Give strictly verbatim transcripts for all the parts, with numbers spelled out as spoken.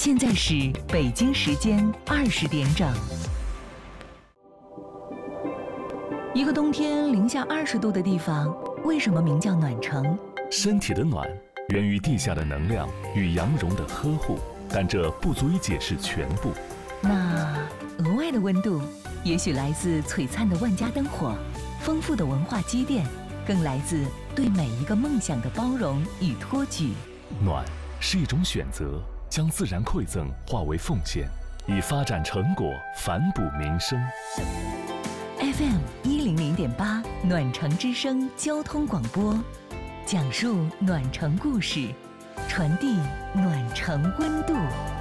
现在是北京时间二十点整。一个冬天零下二十度的地方，为什么名叫暖城？ 身体的暖源于地下的能量与阳绒的呵护，但这不足以解释全部。 那额外的温度，也许来自璀璨的万家灯火，丰富的文化积淀，更来自对每一个梦想的包容与托举。 暖是一种选择，将自然馈赠化为奉献，以发展成果反哺民生。 F M 一零零点八暖城之声交通广播，讲述暖城故事，传递暖城温度。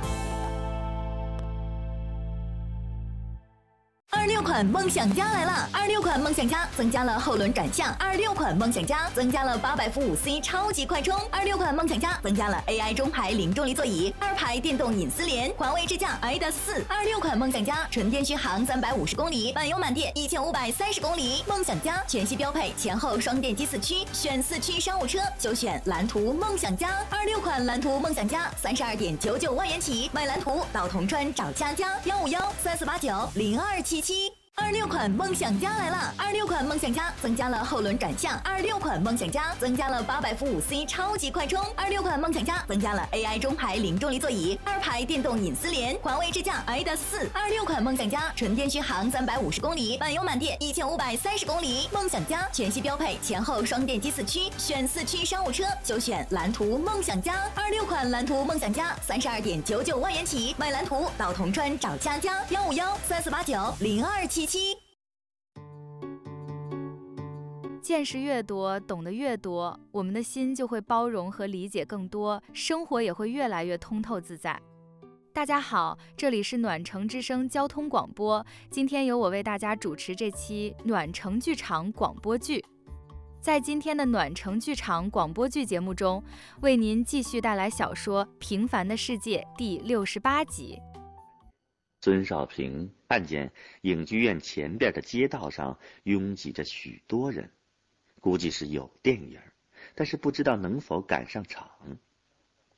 二六款梦想家来了！二六款梦想家增加了后轮转向，二六款梦想家增加了八百伏五 C 超级快充，二六款梦想家增加了 A I 中排零重力座椅，二排电动隐私联，环卫支架 I D A S 四。二六款梦想家纯电续航三百五十公里，满油满电一千五百三十公里。梦想家全系标配前后双电机四驱，选四驱商务车就选蓝图梦想家。二六款蓝图梦想家三十二点九九万元起，买蓝图到铜川找佳佳，幺五幺三四八九零二七七。二六款梦想家来了！二六款梦想家增加了后轮转向，二六款梦想家增加了八百伏五 C 超级快充，二六款梦想家增加了 A I 中排零重力座椅，二排电动隐私联，环卫支架 I D A S 四。二六款梦想家纯电续航三百五十公里，满油满电一千五百三十公里。梦想家全系标配前后双电机四驱，选四驱商务车就选蓝图梦想家。二六款蓝图梦想家三十二点九九万元起，买蓝图到铜川找佳佳，幺五幺三四八九零二七七。 见识越多，懂得越多，我们的心就会包容和理解更多，生活也会越来越通透自在。大家好，这里是暖城之声交通广播，今天由我为大家主持这期暖城剧场广播剧。在今天的暖城剧场广播剧节目中，为您继续带来小说《平凡的世界》第六十八集。 孙少平看见影剧院前边的街道上拥挤着许多人，估计是有电影，但是不知道能否赶上场。